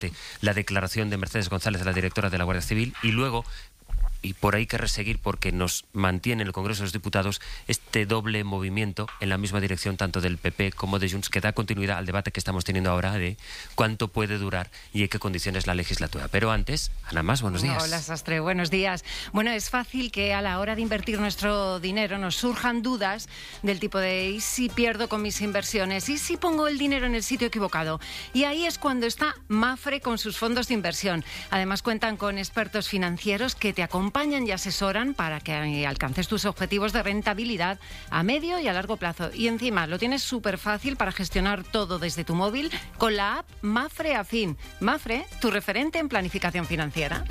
la declaración de Mercedes González, la directora de la Guardia Civil, y luego, y por ahí querré seguir porque nos mantiene el Congreso de los Diputados este doble movimiento en la misma dirección tanto del PP como de Junts, que da continuidad al debate que estamos teniendo ahora de cuánto puede durar y en qué condiciones la legislatura. Pero antes, Ana Mas, buenos días. Hola, Sastre, buenos días. Bueno, es fácil que a la hora de invertir nuestro dinero nos surjan dudas del tipo de ¿y si pierdo con mis inversiones? ¿Y si pongo el dinero en el sitio equivocado? Y ahí es cuando está Mapfre con sus fondos de inversión. Además cuentan con expertos financieros que te acompañan y asesoran para que alcances tus objetivos de rentabilidad a medio y a largo plazo. Y encima lo tienes súper fácil para gestionar todo desde tu móvil con la app Mapfre Afin. Mapfre, tu referente en planificación financiera.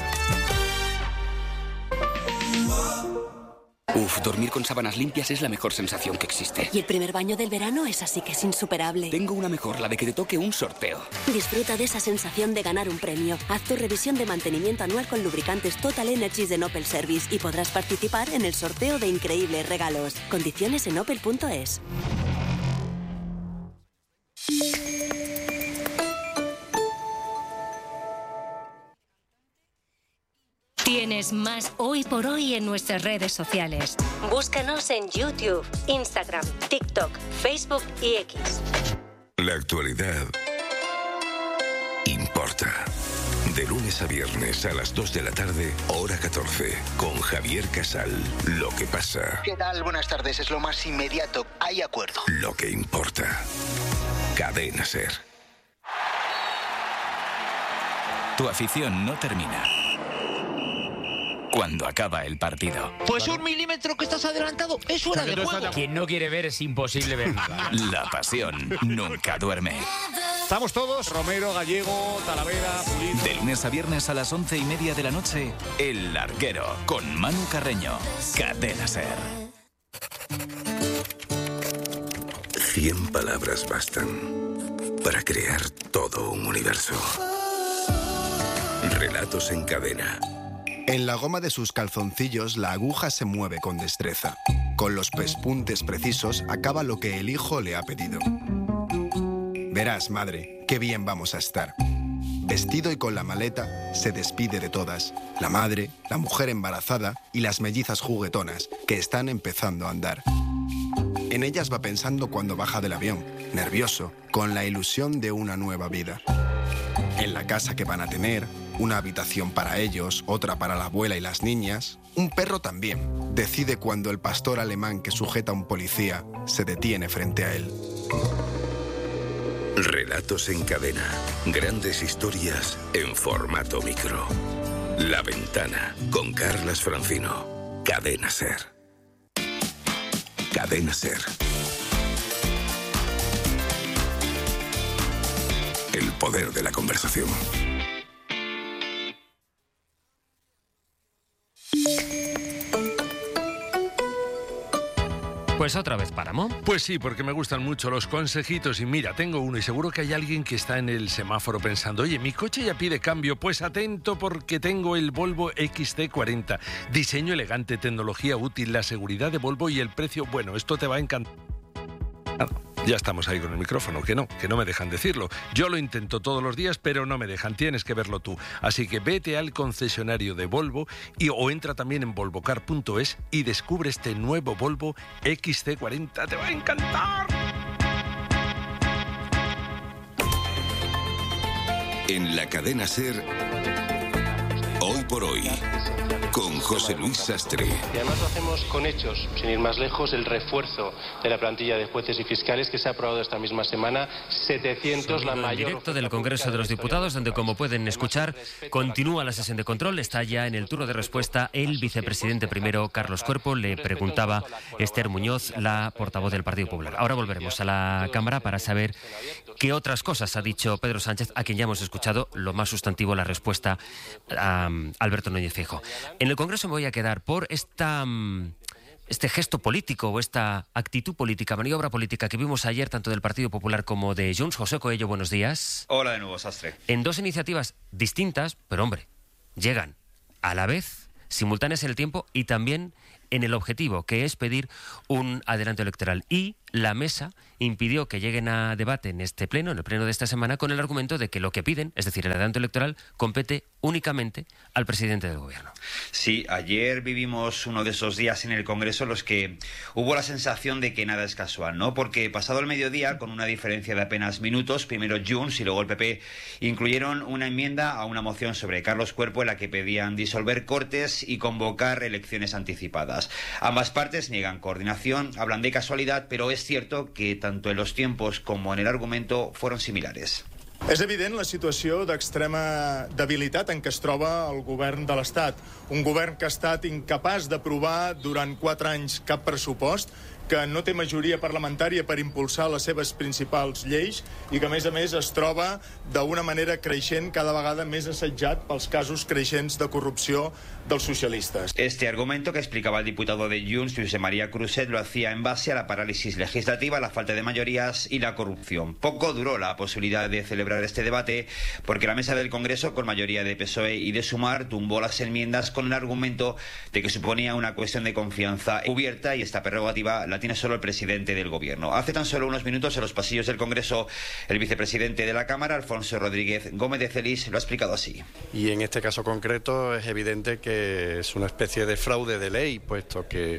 Uf, dormir con sábanas limpias es la mejor sensación que existe. Y el primer baño del verano es así que es insuperable. Tengo una mejor, la de que te toque un sorteo. Disfruta de esa sensación de ganar un premio. Haz tu revisión de mantenimiento anual con lubricantes Total Energies de Opel Service y podrás participar en el sorteo de increíbles regalos. Condiciones en opel.es. Tienes más Hoy por Hoy en nuestras redes sociales. Búscanos en YouTube, Instagram, TikTok, Facebook y X. La actualidad importa. De lunes a viernes a las 2 de la tarde, hora 14, con Javier Casal. Lo que pasa. ¿Qué tal? Buenas tardes. Es lo más inmediato. Hay acuerdo. Lo que importa. Cadena SER. Tu afición no termina cuando acaba el partido. Pues 1 milímetro que estás adelantado es fuera de juego. Quien no quiere ver es imposible ver nada. La pasión nunca duerme. Estamos todos, Romero, Gallego, Talavera, Pulido. De lunes a viernes a las 11:30 de la noche, El Larguero, con Manu Carreño. Cadena SER. 100 palabras bastan para crear todo un universo. Relatos en cadena. En la goma de sus calzoncillos la aguja se mueve con destreza. Con los pespuntes precisos acaba lo que el hijo le ha pedido. Verás, madre, qué bien vamos a estar. Vestido y con la maleta, se despide de todas. La madre, la mujer embarazada y las mellizas juguetonas que están empezando a andar. En ellas va pensando cuando baja del avión, nervioso, con la ilusión de una nueva vida. En la casa que van a tener, una habitación para ellos, otra para la abuela y las niñas. Un perro también. Decide cuando el pastor alemán que sujeta a un policía se detiene frente a él. Relatos en cadena. Grandes historias en formato micro. La Ventana, con Carlas Francino. Cadena SER. Cadena SER. El poder de la conversación. Pues otra vez Páramo. Pues sí, porque me gustan mucho los consejitos y mira, tengo uno y seguro que hay alguien que está en el semáforo pensando, oye, mi coche ya pide cambio, pues atento porque tengo el Volvo XC40. Diseño elegante, tecnología útil, la seguridad de Volvo y el precio, bueno, esto te va a encantar. Ya estamos ahí con el micrófono, que no me dejan decirlo. Yo lo intento todos los días, pero no me dejan, tienes que verlo tú. Así que vete al concesionario de Volvo o entra también en volvocar.es y descubre este nuevo Volvo XC40. ¡Te va a encantar! En la cadena SER, Hoy por Hoy, con José Luis Sastre. Y además lo hacemos con hechos, sin ir más lejos, el refuerzo de la plantilla de jueces y fiscales que se ha aprobado esta misma semana, 700, la mayor... Directo del Congreso de los Diputados, donde, como pueden escuchar, continúa la sesión de control. Está ya en el turno de respuesta el vicepresidente primero, Carlos Cuerpo. Le preguntaba Esther Muñoz, la portavoz del Partido Popular. Ahora volveremos a la Cámara para saber qué otras cosas ha dicho Pedro Sánchez, a quien ya hemos escuchado lo más sustantivo, la respuesta a Alberto Núñez Feijóo. En el Congreso me voy a quedar por este gesto político o esta actitud política, maniobra política que vimos ayer tanto del Partido Popular como de Junts. José Coello, buenos días. Hola de nuevo, Sastre. En dos iniciativas distintas, pero hombre, llegan a la vez, simultáneas en el tiempo y también en el objetivo, que es pedir un adelanto electoral. Y la mesa impidió que lleguen a debate en este pleno, en el pleno de esta semana, con el argumento de que lo que piden, es decir, el adelanto electoral, compete únicamente al presidente del gobierno. Sí, ayer vivimos uno de esos días en el Congreso en los que hubo la sensación de que nada es casual, ¿no? Porque pasado el mediodía, con una diferencia de apenas minutos, primero Junts y luego el PP incluyeron una enmienda a una moción sobre Carlos Cuerpo en la que pedían disolver Cortes y convocar elecciones anticipadas. Ambas partes niegan coordinación, hablan de casualidad, pero es cierto que tanto en los tiempos como en el argumento fueron similares. És evident la situació d'extrema debilitat en què es troba el govern de l'Estat. Un govern que ha estat incapaç d'aprovar durant 4 anys cap pressupost, que no té majoria parlamentària per impulsar les seves principals lleis i que, a més es troba d'una manera creixent, cada vegada més assetjat pels casos creixents de corrupció dels socialistes. Este argumento que explicaba el diputado de Junts, Josep María Cruzet, lo hacía en base a la parálisis legislativa, la falta de mayorías y la corrupción. Poco duró la posibilidad de celebrar este debate porque la mesa del Congreso, con mayoría de PSOE y de Sumar, tumbó las enmiendas con el argumento de que suponía una cuestión de confianza cubierta y esta prerrogativa la tiene solo el presidente del gobierno. Hace tan solo unos minutos en los pasillos del Congreso, el vicepresidente de la Cámara, Alfonso Rodríguez Gómez de Celis, lo ha explicado así. Y en este caso concreto es evidente que es una especie de fraude de ley, puesto que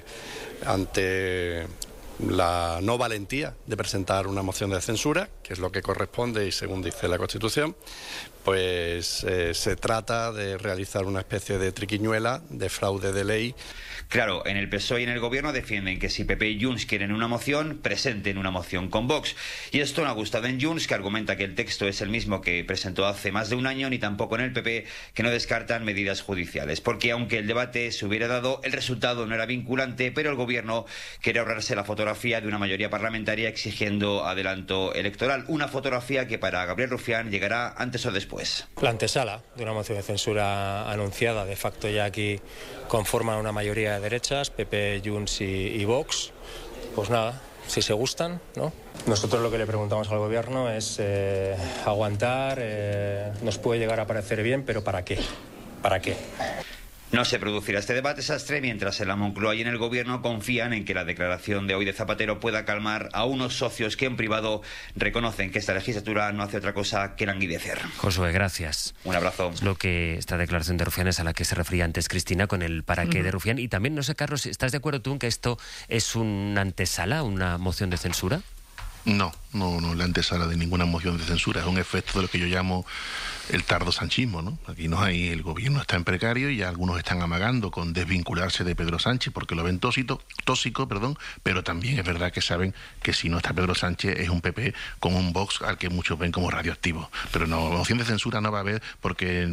ante la no valentía de presentar una moción de censura, que es lo que corresponde y según dice la Constitución, pues se trata de realizar una especie de triquiñuela, de fraude de ley. Claro, en el PSOE y en el gobierno defienden que si PP y Junts quieren una moción, presenten una moción con Vox. Y esto no ha gustado en Junts, que argumenta que el texto es el mismo que presentó hace más de un año, ni tampoco en el PP, que no descartan medidas judiciales. Porque aunque el debate se hubiera dado, el resultado no era vinculante, pero el gobierno quiere ahorrarse la fotografía de una mayoría parlamentaria exigiendo adelanto electoral. Una fotografía que para Gabriel Rufián llegará antes o después. La antesala de una moción de censura anunciada, de facto ya aquí conforman una mayoría de derechas, PP, Junts y Vox. Pues nada, si se gustan, ¿no? Nosotros lo que le preguntamos al gobierno es aguantar, nos puede llegar a parecer bien, pero ¿para qué? ¿Para qué? No se producirá este debate sastre mientras en la Moncloa y en el gobierno confían en que la declaración de hoy de Zapatero pueda calmar a unos socios que en privado reconocen que esta legislatura no hace otra cosa que languidecer. Josué, gracias. Un abrazo. Es lo que esta declaración de Rufián es a la que se refería antes Cristina con el para qué de Rufián. Y también, no sé, Carlos, ¿estás de acuerdo tú en que esto es una antesala, una moción de censura? No, la antesala de ninguna moción de censura. Es un efecto de lo que yo llamo el tardo sanchismo, ¿no? Aquí no hay, el gobierno está en precario y algunos están amagando con desvincularse de Pedro Sánchez porque lo ven tóxico, pero también es verdad que saben que si no está Pedro Sánchez es un PP con un Vox al que muchos ven como radioactivo. Pero no, moción de censura no va a haber porque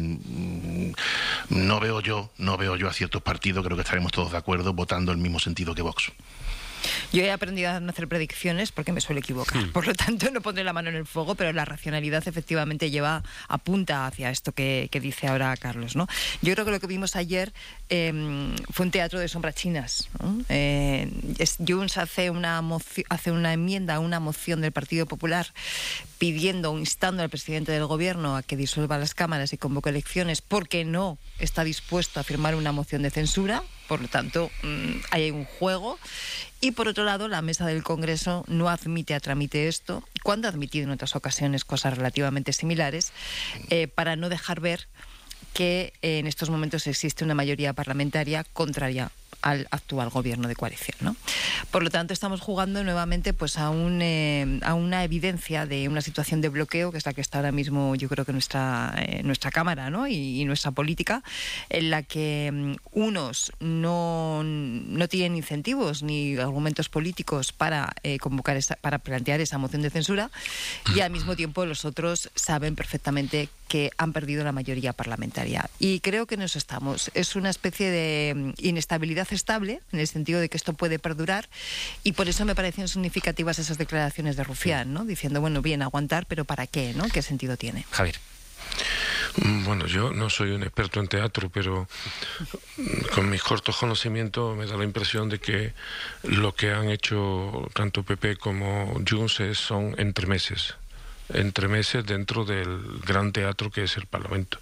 no veo yo a ciertos partidos, creo que estaremos todos de acuerdo, votando el mismo sentido que Vox. Yo he aprendido a no hacer predicciones porque me suelo equivocar. Por lo tanto, no pondré la mano en el fuego, pero la racionalidad efectivamente apunta hacia esto que dice ahora Carlos, ¿no? Yo creo que lo que vimos ayer fue un teatro de sombras chinas, ¿no? Junts hace una enmienda a una moción del Partido Popular pidiendo o instando al presidente del gobierno a que disuelva las cámaras y convoque elecciones porque no está dispuesto a firmar una moción de censura. Por lo tanto, hay un juego. Y por otro lado, la mesa del Congreso no admite a trámite esto, cuando ha admitido en otras ocasiones cosas relativamente similares, para no dejar ver que en estos momentos existe una mayoría parlamentaria contraria al actual gobierno de coalición, ¿no? Por lo tanto, estamos jugando nuevamente pues a una evidencia de una situación de bloqueo, que es la que está ahora mismo, yo creo que nuestra Cámara, ¿no? y nuestra política, en la que unos no tienen incentivos ni argumentos políticos para para plantear esa moción de censura, y al mismo tiempo los otros saben perfectamente que han perdido la mayoría parlamentaria. Y creo que en eso estamos. Es una especie de inestabilidad estable, en el sentido de que esto puede perdurar, y por eso me parecen significativas esas declaraciones de Rufián, ¿no? Diciendo, bueno, bien, aguantar, pero ¿para qué, no? ¿Qué sentido tiene? Javier. Bueno, yo no soy un experto en teatro, pero con mis cortos conocimientos me da la impresión de que lo que han hecho tanto PP como Junts son entremeses. entremeses dentro del gran teatro que es el Parlamento.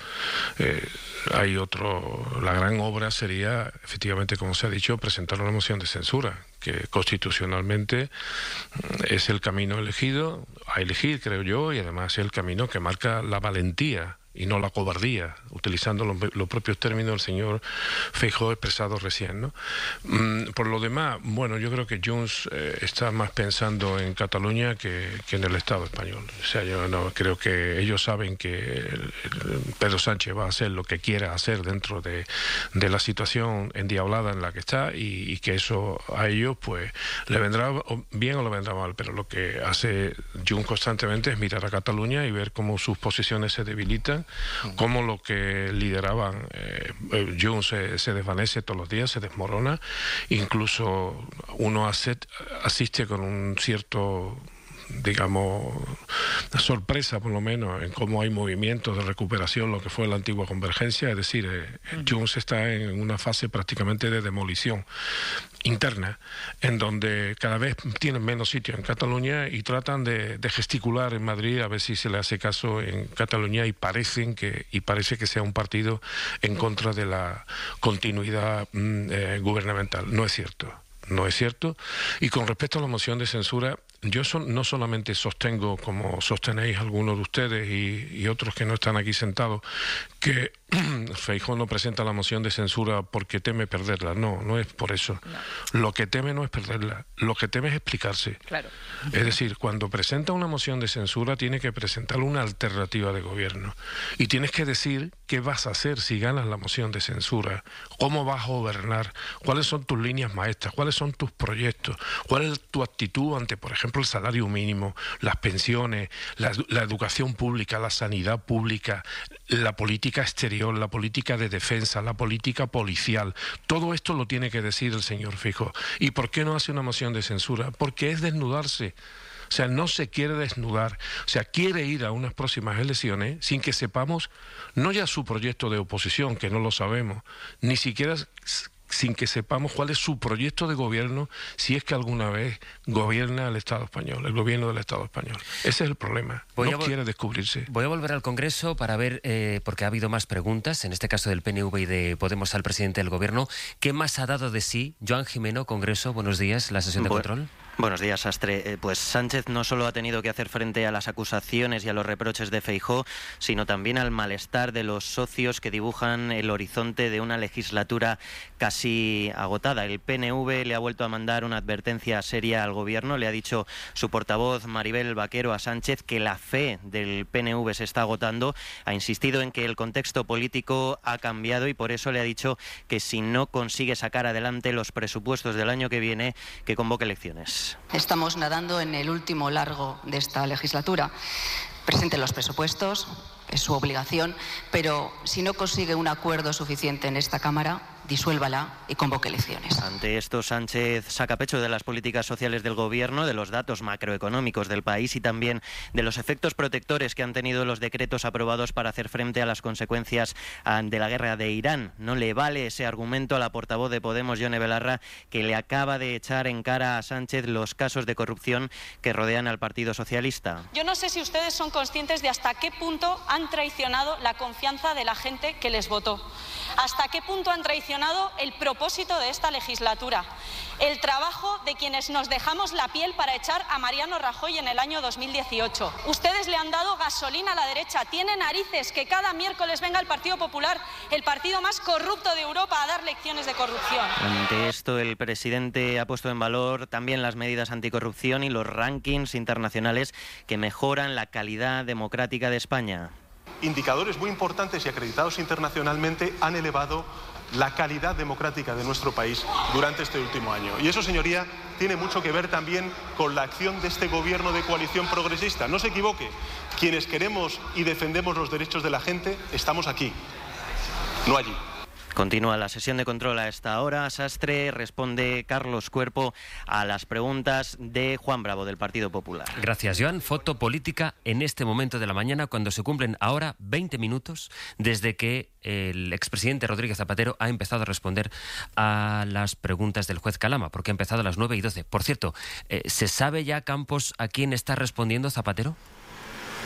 Hay la gran obra sería, efectivamente, como se ha dicho, presentar una moción de censura, que constitucionalmente es el camino elegido, a elegir, creo yo, y además es el camino que marca la valentía y no la cobardía, utilizando los propios términos del señor Feijóo expresados recién, ¿no? Por lo demás, bueno, yo creo que Junts está más pensando en Cataluña que en el Estado español. O sea, yo no creo que ellos saben que Pedro Sánchez va a hacer lo que quiera hacer dentro de la situación endiablada en la que está, y que eso a ellos pues le vendrá bien o le vendrá mal, pero lo que hace Junts constantemente es mirar a Cataluña y ver cómo sus posiciones se debilitan, cómo lo que lideraban Junts se desvanece todos los días, se desmorona. Incluso uno asiste con un cierto, digamos, sorpresa por lo menos en cómo hay movimientos de recuperación, lo que fue la antigua convergencia, es decir, Junts está en una fase prácticamente de demolición interna, en donde cada vez tienen menos sitio en Cataluña y tratan de gesticular en Madrid a ver si se le hace caso en Cataluña, y parece que sea un partido en contra de la continuidad gubernamental. No es cierto. Y con respecto a la moción de censura, yo no solamente sostengo, como sostenéis algunos de ustedes y otros que no están aquí sentados, que Feijóo no presenta la moción de censura porque teme perderla. No es por eso. No. Lo que teme no es perderla, lo que teme es explicarse. Claro. Es decir, cuando presenta una moción de censura tiene que presentar una alternativa de gobierno. Y tienes que decir qué vas a hacer si ganas la moción de censura, cómo vas a gobernar, cuáles son tus líneas maestras, cuáles son tus proyectos, cuál es tu actitud ante, por ejemplo, el salario mínimo, las pensiones, la educación pública, la sanidad pública, la política exterior, la política de defensa, la política policial. Todo esto lo tiene que decir el señor Feijóo. ¿Y por qué no hace una moción de censura? Porque es desnudarse. O sea, no se quiere desnudar. O sea, quiere ir a unas próximas elecciones sin que sepamos, no ya su proyecto de oposición, que no lo sabemos, ni siquiera sin que sepamos cuál es su proyecto de gobierno, si es que alguna vez gobierna el Estado español, el gobierno del Estado español. Ese es el problema. No quiere descubrirse. Voy a volver al Congreso para ver, porque ha habido más preguntas, en este caso del PNV y de Podemos al presidente del Gobierno. ¿Qué más ha dado de sí? Joan Jimeno, Congreso, buenos días, la sesión de control. Buenos días, Sastre. Pues Sánchez no solo ha tenido que hacer frente a las acusaciones y a los reproches de Feijóo, sino también al malestar de los socios que dibujan el horizonte de una legislatura casi agotada. El PNV le ha vuelto a mandar una advertencia seria al Gobierno. Le ha dicho su portavoz Maribel Vaquero a Sánchez que la fe del PNV se está agotando. Ha insistido en que el contexto político ha cambiado y por eso le ha dicho que si no consigue sacar adelante los presupuestos del año que viene, que convoque elecciones. Estamos nadando en el último largo de esta legislatura. Presente los presupuestos, es su obligación, pero si no consigue un acuerdo suficiente en esta Cámara, disuélvala y convoque elecciones. Ante esto, Sánchez saca pecho de las políticas sociales del Gobierno, de los datos macroeconómicos del país y también de los efectos protectores que han tenido los decretos aprobados para hacer frente a las consecuencias de la guerra de Irán. No le vale ese argumento a la portavoz de Podemos, Yone Belarra, que le acaba de echar en cara a Sánchez los casos de corrupción que rodean al Partido Socialista. Yo no sé si ustedes son conscientes de hasta qué punto han traicionado la confianza de la gente que les votó. Hasta qué punto han traicionado el propósito de esta legislatura, el trabajo de quienes nos dejamos la piel para echar a Mariano Rajoy en el año 2018. Ustedes le han dado gasolina a la derecha. Tiene narices que cada miércoles venga el Partido Popular, el partido más corrupto de Europa, a dar lecciones de corrupción. Ante esto, el presidente ha puesto en valor también las medidas anticorrupción y los rankings internacionales que mejoran la calidad democrática de España. Indicadores muy importantes y acreditados internacionalmente han elevado la calidad democrática de nuestro país durante este último año. Y eso, señoría, tiene mucho que ver también con la acción de este gobierno de coalición progresista. No se equivoque, quienes queremos y defendemos los derechos de la gente estamos aquí, no allí. Continúa la sesión de control a esta hora. Sastre, responde Carlos Cuerpo a las preguntas de Juan Bravo, del Partido Popular. Gracias, Joan. Foto política en este momento de la mañana, cuando se cumplen ahora 20 minutos desde que el expresidente Rodríguez Zapatero ha empezado a responder a las preguntas del juez Calama, porque ha empezado a las 9:12. Por cierto, ¿se sabe ya, Campos, a quién está respondiendo Zapatero?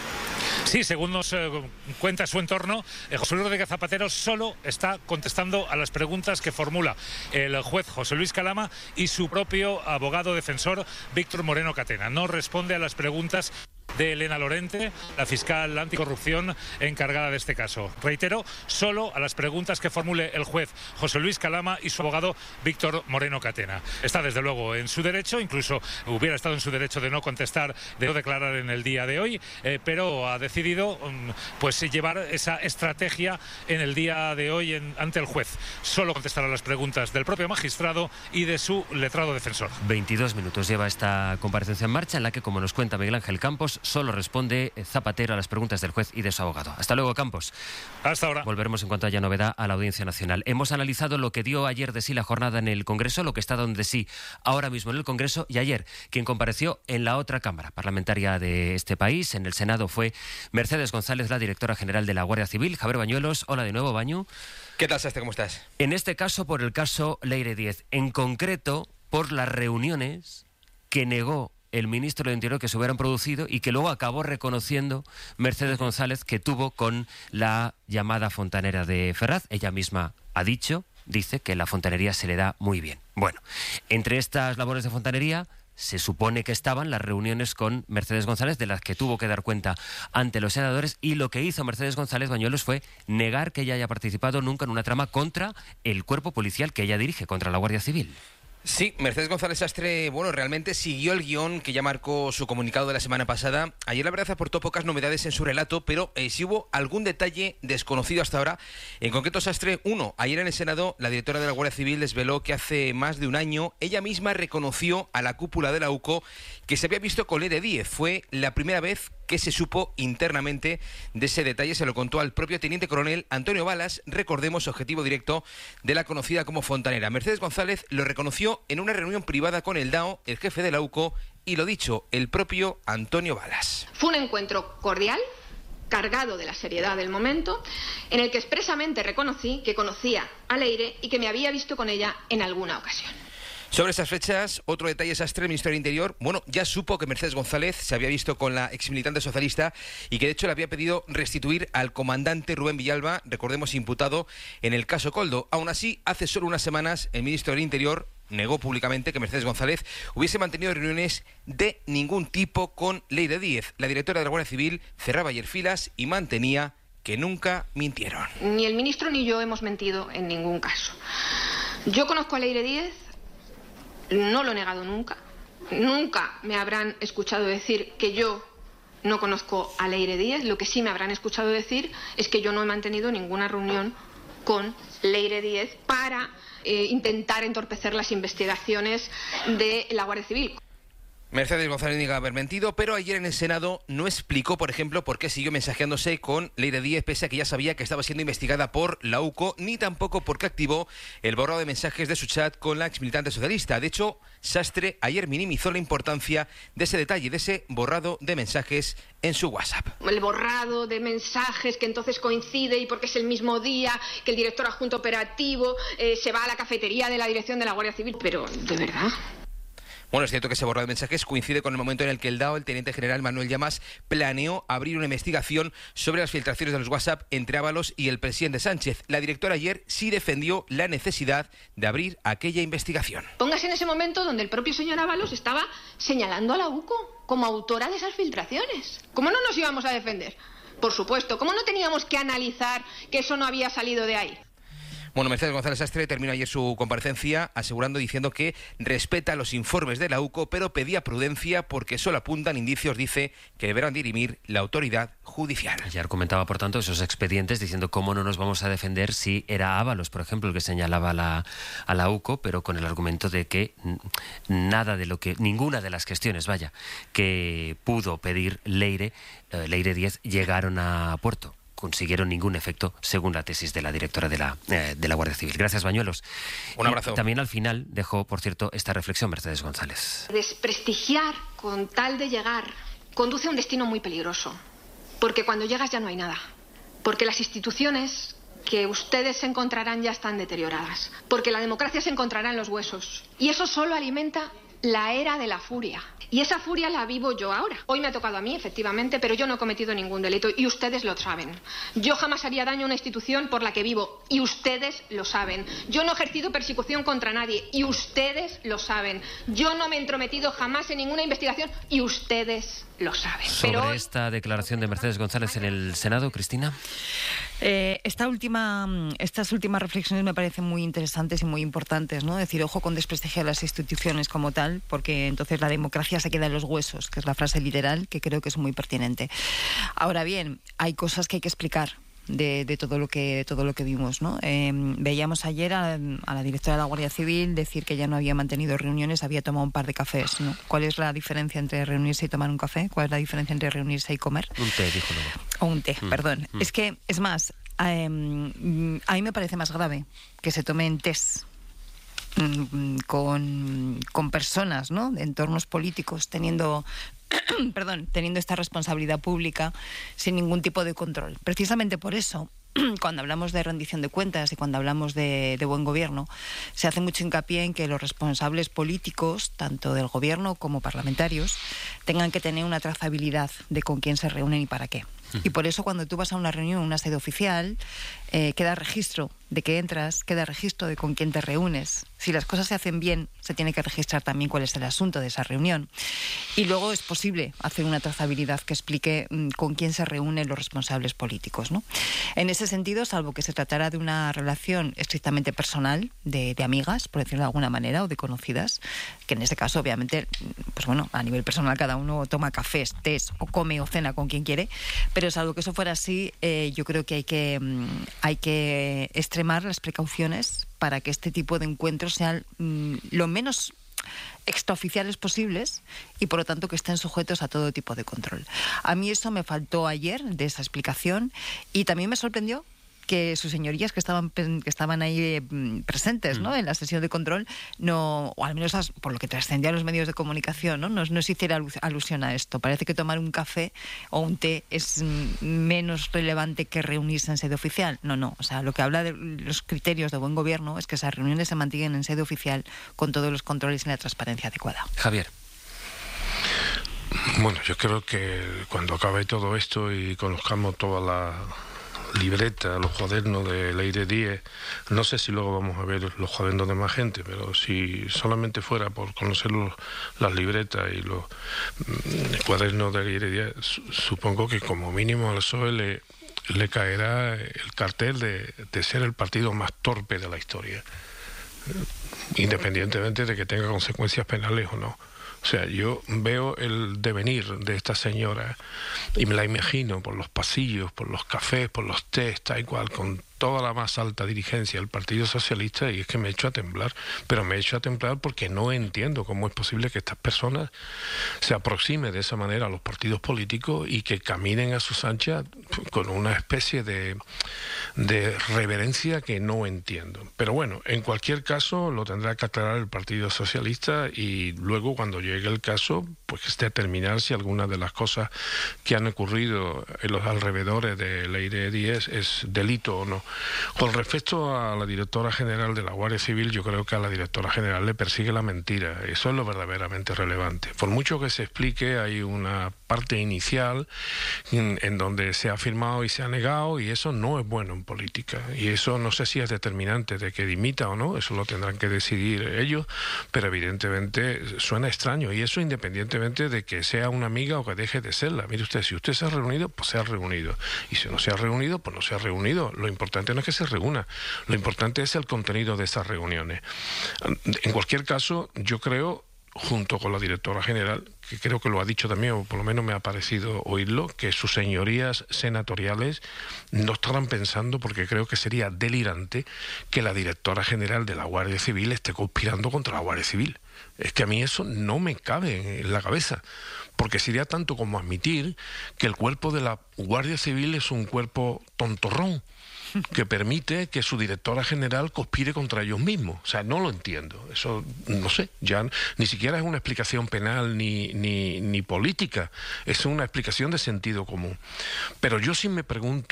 Sí, según nos cuenta su entorno, José Luis Rodríguez Zapatero solo está contestando a las preguntas que formula el juez José Luis Calama y su propio abogado defensor Víctor Moreno Catena. No responde a las preguntas de Elena Lorente, la fiscal anticorrupción encargada de este caso. Reitero, solo a las preguntas que formule el juez José Luis Calama y su abogado Víctor Moreno Catena. Está desde luego en su derecho, incluso hubiera estado en su derecho de no contestar, de no declarar en el día de hoy, pero ha decidido pues llevar esa estrategia en el día de hoy ante el juez. Solo contestar a las preguntas del propio magistrado y de su letrado defensor. 22 minutos lleva esta comparecencia en marcha en la que, como nos cuenta Miguel Ángel Campos, solo responde Zapatero a las preguntas del juez y de su abogado. Hasta luego, Campos. Hasta ahora. Volveremos en cuanto haya novedad a la Audiencia Nacional. Hemos analizado lo que dio ayer de sí la jornada en el Congreso, lo que está dando de sí ahora mismo en el Congreso, y ayer quien compareció en la otra Cámara parlamentaria de este país, en el Senado, fue Mercedes González, la directora general de la Guardia Civil. Javier Bañuelos, hola de nuevo, Bañu. ¿Qué tal, Sastre? ¿Cómo estás? En este caso, por el caso Leire Díez, en concreto por las reuniones que negó el ministro del Interior que se hubieran producido y que luego acabó reconociendo Mercedes González que tuvo con la llamada fontanera de Ferraz. Ella misma ha dice que la fontanería se le da muy bien. Bueno, entre estas labores de fontanería se supone que estaban las reuniones con Mercedes González, de las que tuvo que dar cuenta ante los senadores, y lo que hizo Mercedes González Bañuelos fue negar que ella haya participado nunca en una trama contra el cuerpo policial que ella dirige, contra la Guardia Civil. Sí, Mercedes González Sastre, realmente siguió el guión que ya marcó su comunicado de la semana pasada. Ayer la verdad aportó pocas novedades en su relato, pero sí hubo algún detalle desconocido hasta ahora. En concreto, Sastre, ayer en el Senado la directora de la Guardia Civil desveló que hace más de un año ella misma reconoció a la cúpula de la UCO que se había visto con Leire Díez. Fue la primera vez que se supo internamente de ese detalle. Se lo contó al propio teniente coronel Antonio Balas, recordemos, objetivo directo de la conocida como fontanera. Mercedes González lo reconoció en una reunión privada con el DAO, el jefe de la UCO, y lo dicho, el propio Antonio Balas. Fue un encuentro cordial, cargado de la seriedad del momento, en el que expresamente reconocí que conocía a Leire y que me había visto con ella en alguna ocasión. Sobre estas fechas, otro detalle, Sastre, el Ministerio del Interior, ya supo que Mercedes González se había visto con la exmilitante socialista y que de hecho le había pedido restituir al comandante Rubén Villalba, recordemos imputado en el caso Koldo. Aún así, hace solo unas semanas el ministro del Interior negó públicamente que Mercedes González hubiese mantenido reuniones de ningún tipo con Leire Díez. La directora de la Guardia Civil cerraba ayer filas y mantenía que nunca mintieron. Ni el ministro ni yo hemos mentido en ningún caso. Yo conozco a Leire Díez. No lo he negado nunca. Nunca me habrán escuchado decir que yo no conozco a Leire Díez. Lo que sí me habrán escuchado decir es que yo no he mantenido ninguna reunión con Leire Díez para intentar entorpecer las investigaciones de la Guardia Civil. Mercedes González niega haber mentido, pero ayer en el Senado no explicó, por ejemplo, por qué siguió mensajeándose con Leire Díez, pese a que ya sabía que estaba siendo investigada por la UCO, ni tampoco por qué activó el borrado de mensajes de su chat con la exmilitante socialista. De hecho, Sastre ayer minimizó la importancia de ese detalle, de ese borrado de mensajes en su WhatsApp. El borrado de mensajes que entonces coincide y porque es el mismo día que el director adjunto operativo se va a la cafetería de la dirección de la Guardia Civil. Pero, ¿de verdad? Es cierto que ese borrado de mensajes coincide con el momento en el que el DAO, el teniente general Manuel Llamas, planeó abrir una investigación sobre las filtraciones de los WhatsApp entre Ábalos y el presidente Sánchez. La directora ayer sí defendió la necesidad de abrir aquella investigación. Póngase en ese momento donde el propio señor Ábalos estaba señalando a la UCO como autora de esas filtraciones. ¿Cómo no nos íbamos a defender? Por supuesto. ¿Cómo no teníamos que analizar que eso no había salido de ahí? Mercedes González Sastre terminó ayer su comparecencia diciendo que respeta los informes de la UCO, pero pedía prudencia porque solo apuntan indicios, dice, que deberán dirimir la autoridad judicial. Ayer comentaba, por tanto, esos expedientes diciendo cómo no nos vamos a defender si era Ábalos, por ejemplo, el que señalaba a la UCO, pero con el argumento de que ninguna de las gestiones, que pudo pedir Leire Díez llegaron a puerto. Consiguieron ningún efecto, según la tesis de la directora de la Guardia Civil. Gracias, Bañuelos. Un abrazo. Y también al final dejó, por cierto, esta reflexión Mercedes González. Desprestigiar con tal de llegar conduce a un destino muy peligroso, porque cuando llegas ya no hay nada, porque las instituciones que ustedes se encontrarán ya están deterioradas, porque la democracia se encontrará en los huesos, y eso solo alimenta la era de la furia. Y esa furia la vivo yo ahora. Hoy me ha tocado a mí, efectivamente, pero yo no he cometido ningún delito y ustedes lo saben. Yo jamás haría daño a una institución por la que vivo y ustedes lo saben. Yo no he ejercido persecución contra nadie y ustedes lo saben. Yo no me he entrometido jamás en ninguna investigación y ustedes lo saben. Sobre esta declaración de Mercedes González en el Senado, Cristina. Estas últimas reflexiones me parecen muy interesantes y muy importantes, ¿no? Decir, ojo con desprestigiar las instituciones como tal, porque entonces la democracia se queda en los huesos, que es la frase literal que creo que es muy pertinente. Ahora bien, hay cosas que hay que explicar de todo lo que vimos, ¿no? Veíamos ayer a la directora de la Guardia Civil decir que ya no había mantenido reuniones, había tomado un par de cafés, ¿no? ¿Cuál es la diferencia entre reunirse y tomar un café? ¿Cuál es la diferencia entre reunirse y comer? Un té, dijo luego. O un té, perdón. Es que, es más, a mí me parece más grave que se tomen tés con personas, ¿no?, de entornos políticos teniendo esta responsabilidad pública sin ningún tipo de control. Precisamente por eso, cuando hablamos de rendición de cuentas y cuando hablamos de buen gobierno, se hace mucho hincapié en que los responsables políticos, tanto del gobierno como parlamentarios, tengan que tener una trazabilidad de con quién se reúnen y para qué. Y por eso cuando tú vas a una reunión, una sede oficial, queda registro de que entras, queda registro de con quién te reúnes. Si las cosas se hacen bien, se tiene que registrar también cuál es el asunto de esa reunión. Y luego es posible hacer una trazabilidad que explique con quién se reúnen los responsables políticos, ¿no? En ese sentido, salvo que se tratara de una relación estrictamente personal, de amigas, por decirlo de alguna manera, o de conocidas, que en este caso, obviamente, pues bueno, a nivel personal cada uno toma cafés, tés o come o cena con quien quiere, pero salvo que eso fuera así, yo creo que hay que extremar las precauciones para que este tipo de encuentros sean lo menos extraoficiales posibles y por lo tanto que estén sujetos a todo tipo de control. A mí eso me faltó ayer de esa explicación y también me sorprendió que sus señorías que estaban ahí presentes, ¿no?, en la sesión de control, no, o al menos por lo que trascendía a los medios de comunicación, no se hiciera alusión a esto. Parece que tomar un café o un té es menos relevante que reunirse en sede oficial. No. O sea, lo que habla de los criterios de buen gobierno es que esas reuniones se mantengan en sede oficial con todos los controles y la transparencia adecuada. Javier. Bueno, yo creo que cuando acabe todo esto y conozcamos toda la libreta, los cuadernos de Leire Díez, no sé si luego vamos a ver los cuadernos de más gente, pero si solamente fuera por conocer las libretas y los cuadernos de Leire Díez, supongo que como mínimo al PSOE le caerá el cartel de ser el partido más torpe de la historia, independientemente de que tenga consecuencias penales o no. O sea, yo veo el devenir de esta señora y me la imagino por los pasillos, por los cafés, por los tés, tal y cual, con toda la más alta dirigencia del Partido Socialista, y es que me echo a temblar. Pero me echo a temblar porque no entiendo cómo es posible que estas personas se aproximen de esa manera a los partidos políticos y que caminen a sus anchas con una especie de reverencia que no entiendo. Pero bueno, en cualquier caso lo tendrá que aclarar el Partido Socialista y luego cuando llegue el caso, pues determinar si alguna de las cosas que han ocurrido en los alrededores de Leire Díez es delito o no. Con respecto a la directora general de la Guardia Civil, yo creo que a la directora general le persigue la mentira. Eso es lo verdaderamente relevante. Por mucho que se explique, hay una parte inicial en donde se ha afirmado y se ha negado, y eso no es bueno en política. Y eso no sé si es determinante de que dimita o no, eso lo tendrán que decidir ellos, pero evidentemente suena extraño, y eso independientemente de que sea una amiga o que deje de serla. Mire usted, si usted se ha reunido, pues se ha reunido. Y si no se ha reunido, pues no se ha reunido. Lo importante no es que se reúna, lo importante es el contenido de esas reuniones. En cualquier caso, yo creo, junto con la directora general, que creo que lo ha dicho también, o por lo menos me ha parecido oírlo, que sus señorías senatoriales no estarán pensando, porque creo que sería delirante que la directora general de la Guardia Civil esté conspirando contra la Guardia Civil. Es que a mí eso no me cabe en la cabeza, porque sería tanto como admitir que el cuerpo de la Guardia Civil es un cuerpo tontorrón, que permite que su directora general conspire contra ellos mismos. O sea, no lo entiendo. Eso, no sé, ya ni siquiera es una explicación penal ni política. Es una explicación de sentido común. Pero yo sí me pregunto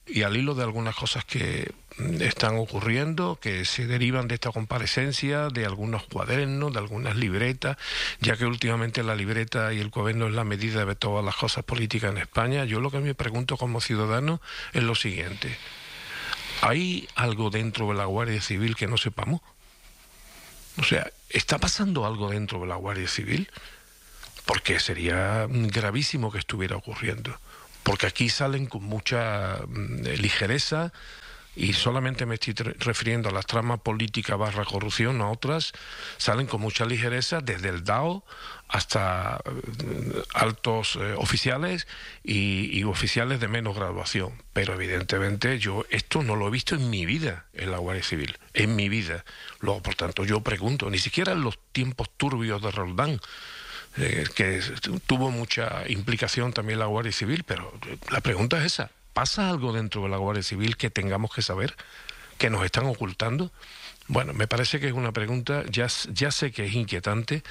y al hilo de algunas cosas que están ocurriendo, que se derivan de esta comparecencia, de algunos cuadernos, de algunas libretas, ya que últimamente la libreta y el cuaderno es la medida de todas las cosas políticas en España. Yo lo que me pregunto como ciudadano es lo siguiente: ¿hay algo dentro de la Guardia Civil que no sepamos? O sea, ¿está pasando algo dentro de la Guardia Civil? Porque sería gravísimo que estuviera ocurriendo. Porque aquí salen con mucha ligereza, y solamente me estoy refiriendo a las tramas políticas / corrupción, no a otras, salen con mucha ligereza desde el DAO hasta altos oficiales y oficiales de menos graduación. Pero evidentemente yo esto no lo he visto en mi vida en la Guardia Civil, en mi vida. Luego, por tanto, yo pregunto, ni siquiera en los tiempos turbios de Roldán, que tuvo mucha implicación también la Guardia Civil, pero la pregunta es esa: ¿pasa algo dentro de la Guardia Civil que tengamos que saber, que nos están ocultando? Bueno, me parece que es una pregunta, ya sé que es inquietante,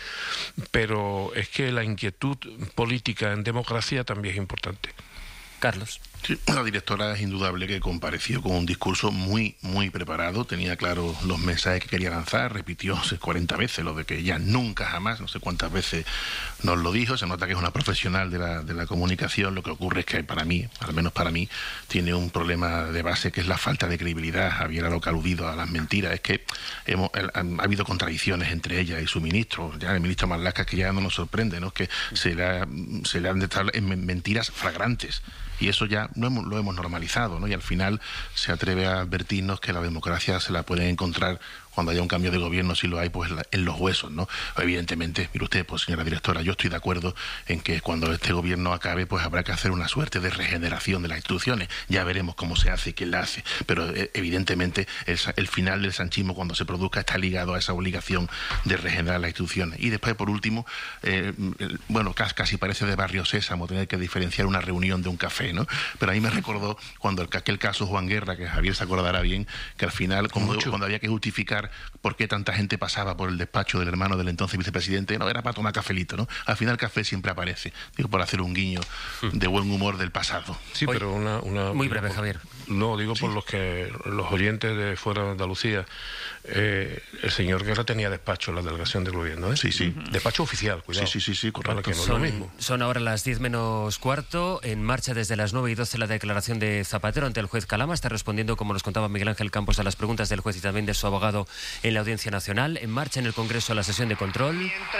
pero es que la inquietud política en democracia también es importante. Carlos. Sí, la directora es indudable que compareció con un discurso muy preparado, tenía claro los mensajes que quería lanzar, repitió 40 veces lo de que ella nunca jamás, no sé cuántas veces nos lo dijo. Se nota que es una profesional de la comunicación. Lo que ocurre es que para mí, al menos para mí, tiene un problema de base, que es la falta de credibilidad. Javier a lo que ha aludido a las mentiras, es que ha habido contradicciones entre ella y su ministro, ya el ministro Marlaska, que ya no nos sorprende, ¿no? Que se le han estado en mentiras flagrantes. Y eso ya lo hemos normalizado, ¿no? Y al final se atreve a advertirnos que la democracia se la pueden encontrar cuando haya un cambio de gobierno, si lo hay, pues en los huesos, ¿no? Evidentemente, mire usted, pues señora directora, yo estoy de acuerdo en que cuando este gobierno acabe, pues habrá que hacer una suerte de regeneración de las instituciones. Ya veremos cómo se hace y quién la hace. Pero evidentemente el final del sanchismo, cuando se produzca, está ligado a esa obligación de regenerar las instituciones. Y después, por último, bueno, casi parece de Barrio Sésamo tener que diferenciar una reunión de un café, ¿no? Pero a mí me recordó cuando aquel caso Juan Guerra, que Javier se acordará bien, que al final, cuando había que justificar por qué tanta gente pasaba por el despacho del hermano del entonces vicepresidente, no, era para tomar cafelito, ¿no? Al final el café siempre aparece, digo, por hacer un guiño de buen humor del pasado. Sí, pero muy breve, Javier. No, digo ¿sí? Por los oyentes de fuera de Andalucía. El señor Guerra tenía despacho en la delegación del gobierno, ¿eh? Sí, sí. Despacho oficial, cuidado. Sí, correcto. Que no es lo mismo. Son ahora las 10 menos cuarto, en marcha desde las 9:12 la declaración de Zapatero ante el juez Calama. Está respondiendo, como nos contaba Miguel Ángel Campos, a las preguntas del juez y también de su abogado en la Audiencia Nacional. En marcha en el Congreso la sesión de control.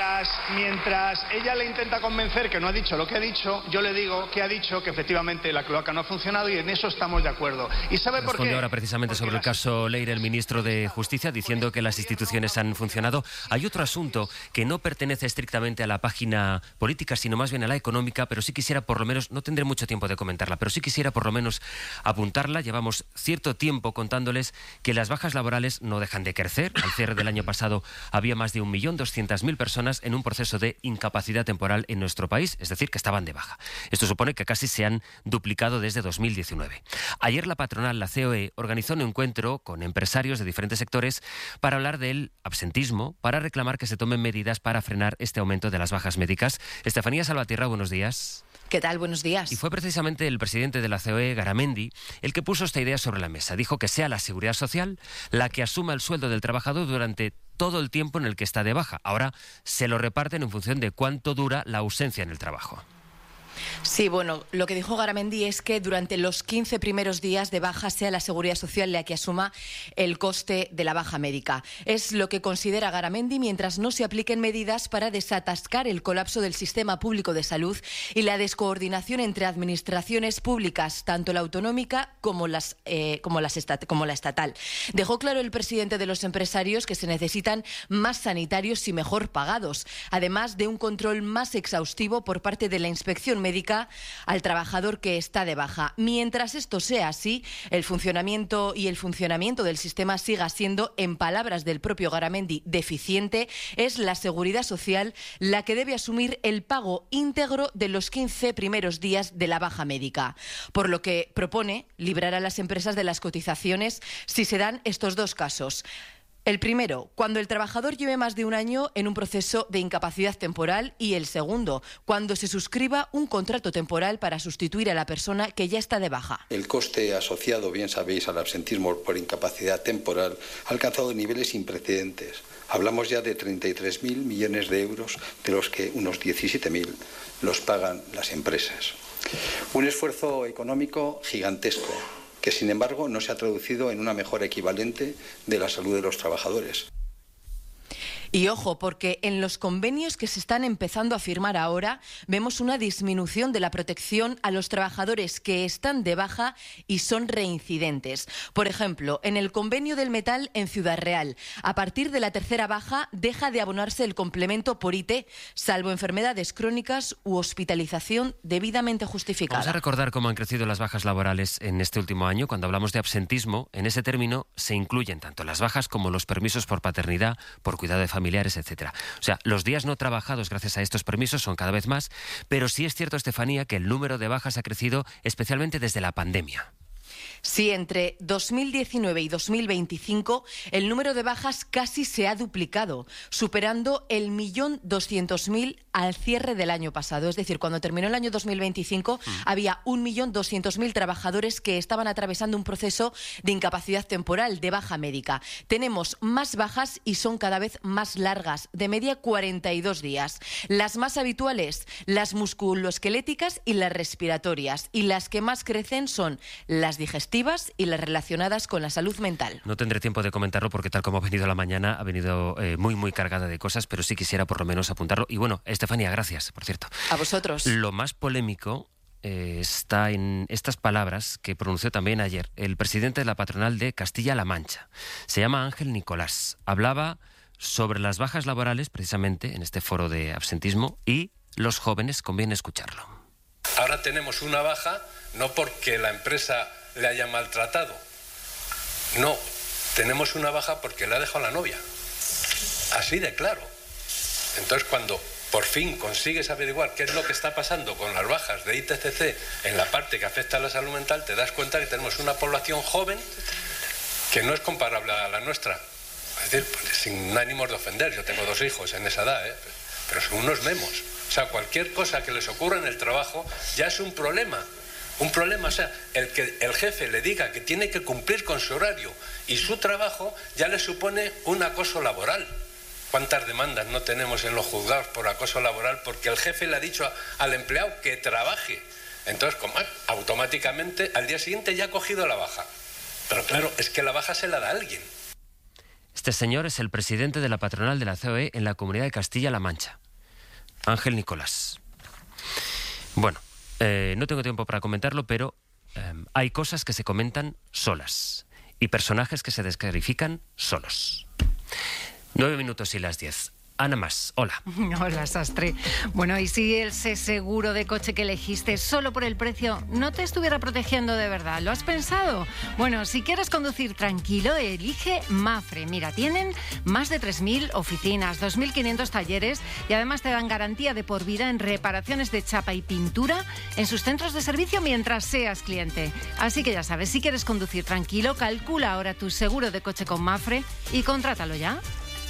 Mientras ella le intenta convencer que no ha dicho lo que ha dicho, yo le digo que ha dicho que efectivamente la cloaca no ha funcionado, y en eso estamos de acuerdo. ¿Y sabe por qué? Responde ahora precisamente sobre el caso Leire el ministro de Justicia, diciendo que las instituciones han funcionado. Hay otro asunto que no pertenece estrictamente a la página política, sino más bien a la económica, pero sí quisiera por lo menos, no tendré mucho tiempo de comentarla, pero sí quisiera por lo menos apuntarla. Llevamos cierto tiempo contándoles que las bajas laborales no dejan de crecer. Al cierre del año pasado había más de 1.200.000 personas en un proceso de incapacidad temporal en nuestro país, es decir, que estaban de baja. Esto supone que casi se han duplicado desde 2019. Ayer la patronal, la COE, organizó un encuentro con empresarios de diferentes sectores para hablar del absentismo, para reclamar que se tomen medidas para frenar este aumento de las bajas médicas. Estefanía Salvatierra, buenos días. ¿Qué tal? Buenos días. Y fue precisamente el presidente de la COE, Garamendi, el que puso esta idea sobre la mesa. Dijo que sea la Seguridad Social la que asuma el sueldo del trabajador durante todo el tiempo en el que está de baja. Ahora se lo reparten en función de cuánto dura la ausencia en el trabajo. Sí, bueno, lo que dijo Garamendi es que durante los 15 primeros días de baja sea la Seguridad Social la que asuma el coste de la baja médica. Es lo que considera Garamendi mientras no se apliquen medidas para desatascar el colapso del sistema público de salud y la descoordinación entre administraciones públicas, tanto la autonómica como la estatal. Dejó claro el presidente de los empresarios que se necesitan más sanitarios y mejor pagados, además de un control más exhaustivo por parte de la Inspección Médica al trabajador que está de baja. Mientras esto sea así, el funcionamiento del sistema siga siendo, en palabras del propio Garamendi, deficiente, es la Seguridad Social la que debe asumir el pago íntegro de los 15 primeros días de la baja médica. Por lo que propone librar a las empresas de las cotizaciones si se dan estos dos casos: El primero, cuando el trabajador lleve más de un año en un proceso de incapacidad temporal, y el segundo, cuando se suscriba un contrato temporal para sustituir a la persona que ya está de baja. El coste asociado, bien sabéis, al absentismo por incapacidad temporal ha alcanzado niveles sin precedentes. Hablamos ya de 33.000 millones de euros, de los que unos 17.000 los pagan las empresas. Un esfuerzo económico gigantesco, que sin embargo no se ha traducido en una mejora equivalente de la salud de los trabajadores. Y ojo, porque en los convenios que se están empezando a firmar ahora vemos una disminución de la protección a los trabajadores que están de baja y son reincidentes. Por ejemplo, en el convenio del metal en Ciudad Real, a partir de la tercera baja deja de abonarse el complemento por IT, salvo enfermedades crónicas u hospitalización debidamente justificada. Vamos a recordar cómo han crecido las bajas laborales en este último año. Cuando hablamos de absentismo, en ese término se incluyen tanto las bajas como los permisos por paternidad, por cuidado de familiares, etcétera. O sea, los días no trabajados gracias a estos permisos son cada vez más, pero sí es cierto, Estefanía, que el número de bajas ha crecido especialmente desde la pandemia. Sí, entre 2019 y 2025 el número de bajas casi se ha duplicado, superando el 1.200.000 al cierre del año pasado. Es decir, cuando terminó el año 2025 había 1.200.000 trabajadores que estaban atravesando un proceso de incapacidad temporal, de baja médica. Tenemos más bajas y son cada vez más largas, de media 42 días. Las más habituales, las musculoesqueléticas y las respiratorias. Y las que más crecen son las digestivas y las relacionadas con la salud mental. No tendré tiempo de comentarlo porque tal como ha venido la mañana, ha venido muy cargada de cosas, pero sí quisiera por lo menos apuntarlo. Y bueno, Estefanía, gracias, por cierto. A vosotros. Lo más polémico está en estas palabras que pronunció también ayer el presidente de la patronal de Castilla-La Mancha. Se llama Ángel Nicolás. Hablaba sobre las bajas laborales, precisamente, en este foro de absentismo, y los jóvenes conviene escucharlo. Ahora tenemos una baja, no porque la empresa le haya maltratado. No, tenemos una baja porque le ha dejado la novia. Así de claro. Entonces, cuando por fin consigues averiguar qué es lo que está pasando con las bajas de ITCC en la parte que afecta a la salud mental, te das cuenta que tenemos una población joven que no es comparable a la nuestra. Es decir, pues, sin ánimos de ofender, yo tengo 2 hijos en esa edad, pero son unos memos. O sea, cualquier cosa que les ocurra en el trabajo ya es un problema. Un problema, o sea, el que el jefe le diga que tiene que cumplir con su horario y su trabajo ya le supone un acoso laboral. ¿Cuántas demandas no tenemos en los juzgados por acoso laboral porque el jefe le ha dicho al empleado que trabaje? Entonces, automáticamente al día siguiente ya ha cogido la baja. Pero claro, es que la baja se la da a alguien. Este señor es el presidente de la patronal de la COE en la Comunidad de Castilla-La Mancha, Ángel Nicolás. Bueno, no tengo tiempo para comentarlo, pero hay cosas que se comentan solas y personajes que se descalifican solos. 9 minutos y las 10. Ana Mas, hola. Hola, Sastre. Bueno, ¿y si ese seguro de coche que elegiste solo por el precio no te estuviera protegiendo de verdad? ¿Lo has pensado? Bueno, si quieres conducir tranquilo, elige Mafre. Mira, tienen más de 3.000 oficinas, 2.500 talleres y además te dan garantía de por vida en reparaciones de chapa y pintura en sus centros de servicio mientras seas cliente. Así que ya sabes, si quieres conducir tranquilo, calcula ahora tu seguro de coche con Mafre y contrátalo ya.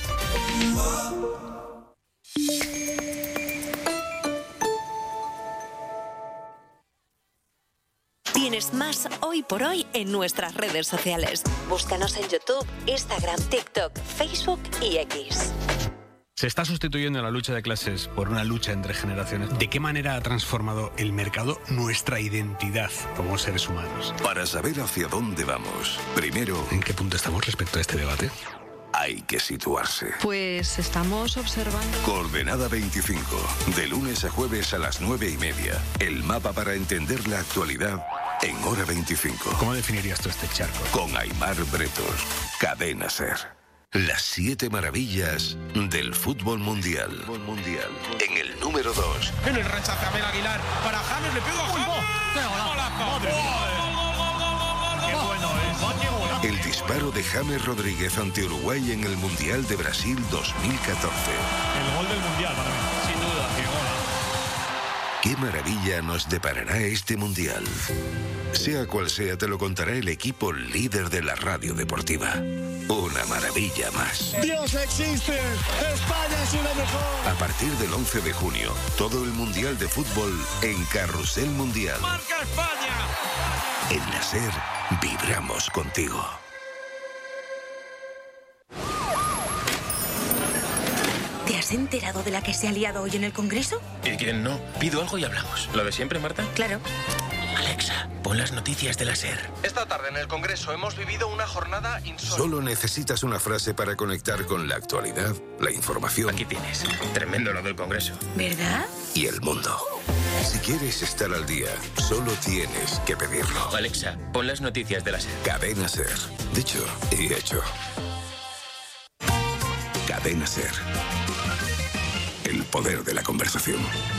Tienes más Hoy por Hoy en nuestras redes sociales. Búscanos en YouTube, Instagram, TikTok, Facebook y X. Se está sustituyendo la lucha de clases por una lucha entre generaciones. ¿De qué manera ha transformado el mercado nuestra identidad como seres humanos? Para saber hacia dónde vamos, primero, ¿en qué punto estamos respecto a este debate? Hay que situarse. Pues estamos observando... Coordenada 25, de lunes a jueves a las 9:30. El mapa para entender la actualidad en Hora 25. ¿Cómo definirías tú este charco? Con Aimar Bretos, Cadena SER. Las 7 maravillas del fútbol mundial. En el número 2. En el rechace Abel Aguilar para James, le pega a James. ¡Qué golazo! ¡Qué bueno es! El disparo de James Rodríguez ante Uruguay en el Mundial de Brasil 2014. El gol del Mundial para mí. Sin duda, qué gol. ¿Qué maravilla nos deparará este mundial? Sea cual sea, te lo contará el equipo líder de la radio deportiva. Una maravilla más. ¡Dios existe! ¡España es una mejor! A partir del 11 de junio, todo el Mundial de Fútbol en Carrusel Mundial. ¡Marca España! En la SER, vibramos contigo. ¿Te has enterado de la que se ha liado hoy en el Congreso? ¿Y quién no? Pido algo y hablamos. ¿Lo de siempre, Marta? Claro. Alexa, pon las noticias de la SER. Esta tarde en el Congreso hemos vivido una jornada insólita. Solo necesitas una frase para conectar con la actualidad, la información. Aquí tienes. Tremendo lo del Congreso. ¿Verdad? Y el mundo. Si quieres estar al día, solo tienes que pedirlo. Alexa, pon las noticias de la SER. Cadena SER. Dicho y hecho. Cadena SER. El poder de la conversación.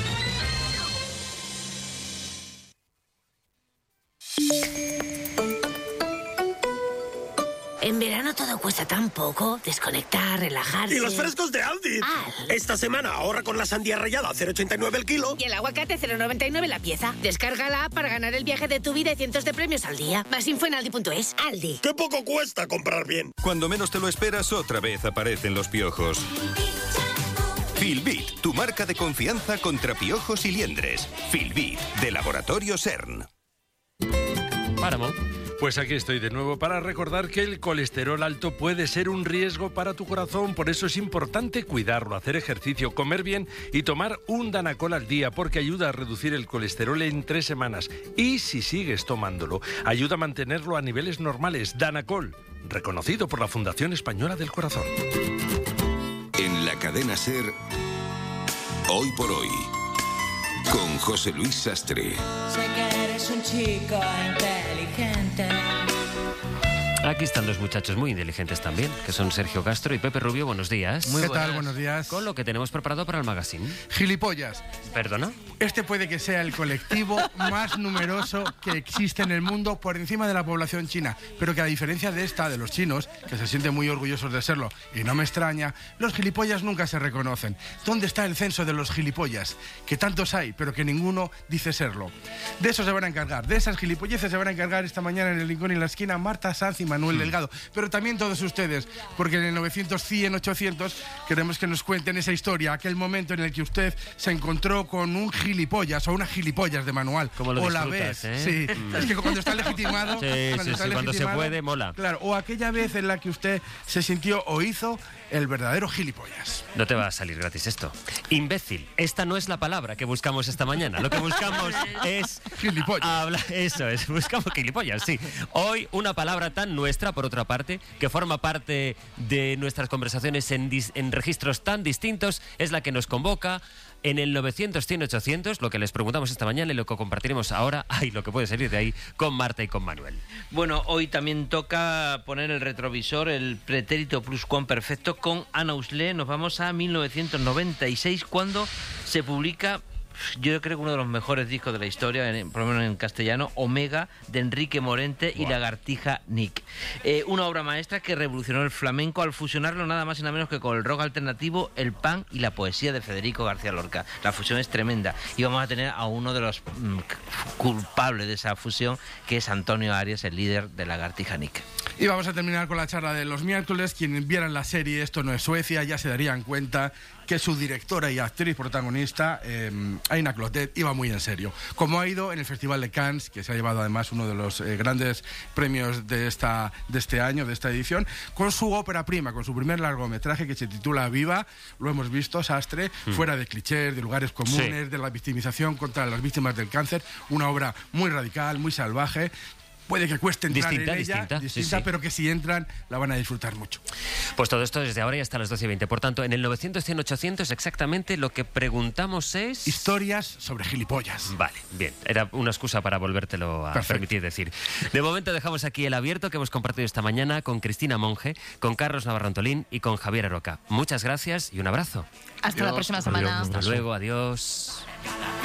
En verano todo cuesta tan poco. Desconectar, relajarse. ¡Y los frescos de Aldi! Esta semana ahorra con la sandía rallada a 0,89 el kilo. Y el aguacate 0,99 la pieza. Descarga la app para ganar el viaje de tu vida y cientos de premios al día. Más info en aldi.es. Aldi. ¡Qué poco cuesta comprar bien! Cuando menos te lo esperas, otra vez aparecen los piojos. Filbit, tu marca de confianza contra piojos y liendres. Filbit, de Laboratorio CERN. Páramo. Pues aquí estoy de nuevo para recordar que el colesterol alto puede ser un riesgo para tu corazón, por eso es importante cuidarlo, hacer ejercicio, comer bien y tomar un Danacol al día, porque ayuda a reducir el colesterol en 3 semanas. Y si sigues tomándolo, ayuda a mantenerlo a niveles normales. Danacol, reconocido por la Fundación Española del Corazón. En la cadena SER, Hoy por Hoy, con José Luis Sastre. Sé que eres un chico inteligente. Aquí están dos muchachos muy inteligentes también, que son Sergio Castro y Pepe Rubio. Buenos días. ¿Qué tal? Buenos días. Con lo que tenemos preparado para el magazine. Gilipollas. ¿Perdona? Este puede que sea el colectivo más numeroso que existe en el mundo por encima de la población china, pero que a diferencia de esta, de los chinos, que se sienten muy orgullosos de serlo, y no me extraña, los gilipollas nunca se reconocen. ¿Dónde está el censo de los gilipollas? Que tantos hay, pero que ninguno dice serlo. De eso se van a encargar, de esas gilipolleces se van a encargar esta mañana en el Rincón y la Esquina Marta Sanz y Manuel Delgado, pero también todos ustedes, porque en el 900, 100, 800 queremos que nos cuenten esa historia, aquel momento en el que usted se encontró con un gilipollas o una gilipollas de manual. Como lo o la disfrutas, vez, sí, es que cuando está legitimado, cuando se puede, mola. Claro, o aquella vez en la que usted se sintió o hizo el verdadero gilipollas. No te va a salir gratis esto. Imbécil, esta no es la palabra que buscamos esta mañana. Lo que buscamos es... Gilipollas. Eso es, buscamos gilipollas, sí. Hoy una palabra tan nuestra, por otra parte, que forma parte de nuestras conversaciones en registros tan distintos, es la que nos convoca en el 900, 100, 800, lo que les preguntamos esta mañana y lo que compartiremos ahora, lo que puede salir de ahí, con Marta y con Manuel. Bueno, hoy también toca poner el retrovisor, el pretérito pluscuamperfecto con Ana Usle. Nos vamos a 1996, cuando se publica, yo creo que uno de los mejores discos de la historia, por lo menos en castellano, Omega, de Enrique Morente y Lagartija Nick. Una obra maestra que revolucionó el flamenco al fusionarlo nada más y nada menos que con el rock alternativo, el punk y la poesía de Federico García Lorca. La fusión es tremenda y vamos a tener a uno de los culpables de esa fusión, que es Antonio Arias, el líder de Lagartija Nick. Y vamos a terminar con la charla de los miércoles. Quienes vieran la serie Esto no es Suecia ya se darían cuenta que su directora y actriz protagonista, Aina Clotet, iba muy en serio. Como ha ido en el Festival de Cannes, que se ha llevado además uno de los grandes premios de este año, de esta edición, con su ópera prima, con su primer largometraje que se titula Viva. Lo hemos visto, Sastre, fuera de clichés, de lugares comunes, de la victimización contra las víctimas del cáncer. Una obra muy radical, muy salvaje. Puede que cueste entrar en ella, distinta, pero que si entran la van a disfrutar mucho. Pues todo esto desde ahora y hasta las 12:20. Por tanto, en el 900, 100, 800 exactamente lo que preguntamos es... Historias sobre gilipollas. Vale, bien. Era una excusa para volvértelo a permitir decir. De momento dejamos aquí el abierto que hemos compartido esta mañana con Cristina Monge, con Carlos Navarro Antolín y con Javier Aroca. Muchas gracias y un abrazo. Hasta la próxima semana. Hasta luego, adiós.